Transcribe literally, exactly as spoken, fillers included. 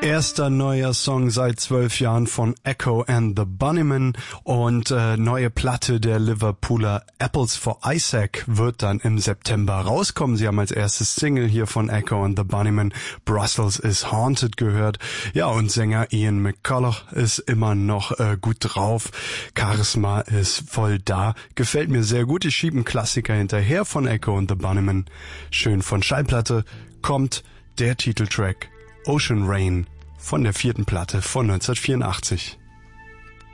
Erster neuer Song seit zwölf Jahren von Echo and the Bunnymen und äh, neue Platte der Liverpooler Apples for Isaac wird dann im September rauskommen. Sie haben als erstes Single hier von Echo and the Bunnymen Brussels is Haunted gehört. Ja, und Sänger Ian McCulloch ist immer noch äh, gut drauf. Charisma ist voll da. Gefällt mir sehr gut. Ich schiebe einen Klassiker hinterher von Echo and the Bunnymen. Schön von Schallplatte kommt der Titeltrack Ocean Rain von der vierten Platte von neunzehnhundertvierundachtzig.